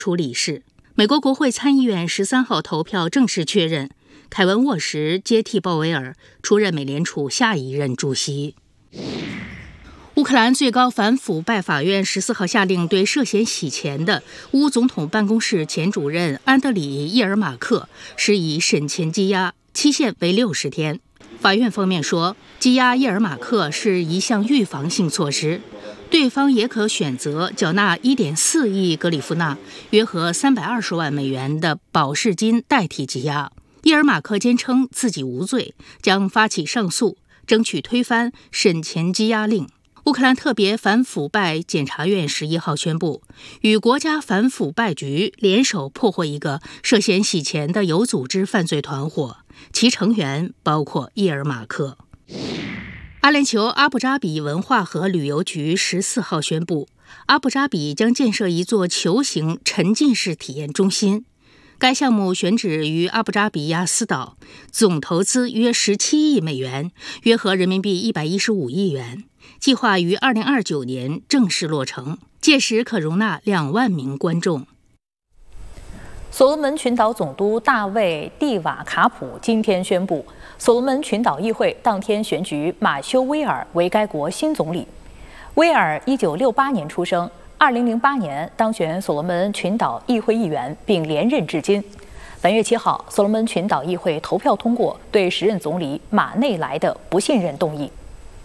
出理事。美国国会参议院13号投票正式确认，凯文·沃什接替鲍威尔出任美联储下一任主席。乌克兰最高反腐败法院14号下令对涉嫌洗钱的乌总统办公室前主任安德里·叶尔马克施以审前羁押，期限为60天。法院方面说，羁押叶尔马克是一项预防性措施，对方也可选择缴纳1.4亿格里夫纳（约合320万美元）的保释金代替羁押。叶尔马克坚称自己无罪，将发起上诉，争取推翻审前羁押令。乌克兰特别反腐败检察院11号宣布，与国家反腐败局联手破获一个涉嫌洗钱的有组织犯罪团伙，其成员包括叶尔马克。阿联酋阿布扎比文化和旅游局14号宣布，阿布扎比将建设一座球形沉浸式体验中心。该项目选址于阿布扎比亚斯岛，总投资约17亿美元，约合人民币115亿元。计划于2029年正式落成，届时可容纳2万名观众。 所罗门群岛总督大卫·蒂瓦卡普今天宣布，所罗门群岛议会当天选举马修·威尔为该国新总理。威尔1968年出生，2008年当选所罗门群岛议会议员，并连任至今。本月7号，所罗门群岛议会投票通过对时任总理马内莱的不信任动议。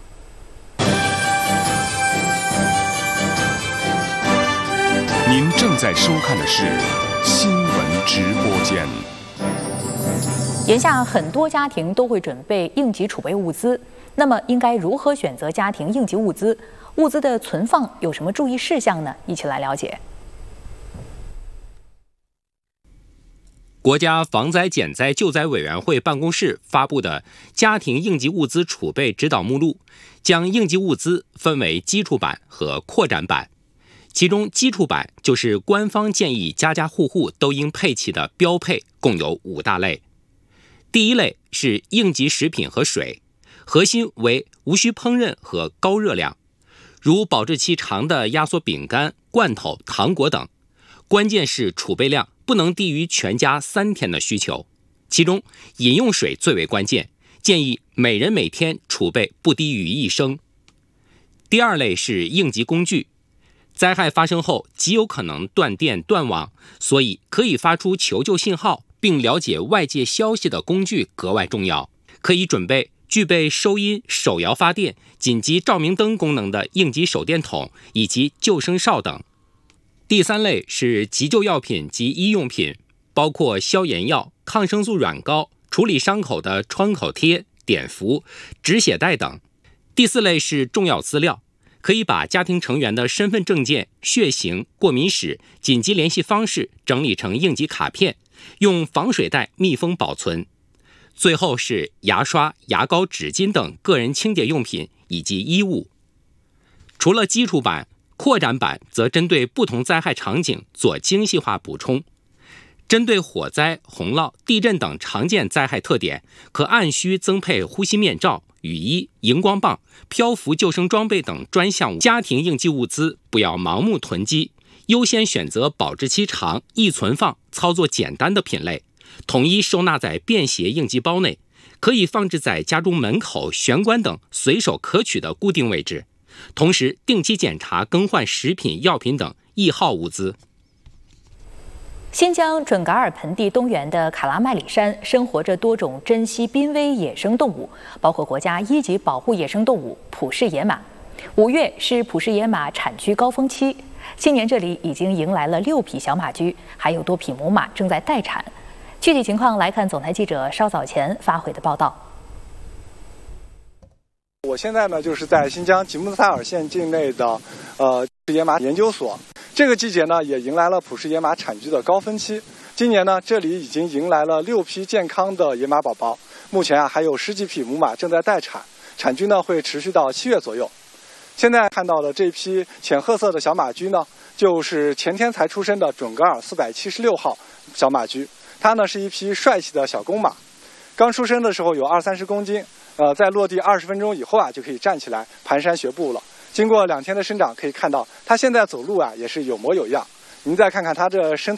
您正在收看的是新闻直播间。 眼下很多家庭都会准备应急储备物资，那么应该如何选择家庭应急物资？物资的存放有什么注意事项呢？一起来了解。 国家防灾减灾救灾委员会办公室发布的家庭应急物资储备指导目录，将应急物资分为基础版和扩展版。其中基础版就是官方建议家家户户都应配齐的标配，共有5大类。第一类是应急食品和水，核心为无需烹饪和高热量，如保质期长的压缩饼干、罐头、糖果等。关键是储备量不能低于全家3天的需求，其中饮用水最为关键，建议每人每天储备不低于1升。第二类是应急工具，灾害发生后极有可能断电断网，所以可以发出求救信号并了解外界消息的工具格外重要，可以准备具备收音、手摇发电、紧急照明灯功能的应急手电筒以及救生哨等。第三类是急救药品及医用品，包括消炎药、抗生素软膏、处理伤口的创口贴、碘伏、止血带等。第四类是重要资料，可以把家庭成员的身份证件、血型、过敏史、紧急联系方式整理成应急卡片，用防水袋密封保存。最后是牙刷、牙膏、纸巾等个人清洁用品以及衣物。除了基础版，扩展版则针对不同灾害场景做精细化补充。针对火灾、洪涝、地震等常见灾害特点，可按需增配呼吸面罩、雨衣、荧光棒、漂浮救生装备等专项家庭应急物资，不要盲目囤积，优先选择保质期长、易存放、操作简单的品类，统一收纳在便携应急包内，可以放置在家中门口、玄关等随手可取的固定位置。同时定期检查更换食品、药品等易耗物资。 新疆准噶尔盆地东缘的卡拉麦里山生活着多种珍稀濒危野生动物，包括国家1级保护野生动物普氏野马。5月是普氏野马产居高峰期，今年这里已经迎来了6匹小马驹，还有多匹母马正在待产。具体情况来看，总台记者稍早前发回的报道。 我现在呢，就是在新疆吉木萨尔县境内的普氏野马研究所。这个季节呢，也迎来了普氏野马产居的高峰期。今年呢，这里已经迎来了6批健康的野马宝宝。目前还有10几匹母马正在待产，产居呢会持续到7月左右。现在看到的这批浅褐色的小马驹呢，就是前天才出生的准噶尔476号小马驹。它呢是一匹帅气的小公马，刚出生的时候有20-30公斤。在落地20分钟以后就可以站起来蹒跚学步了。经过2天的生长，可以看到它现在走路也是有模有样。 您再看看它这身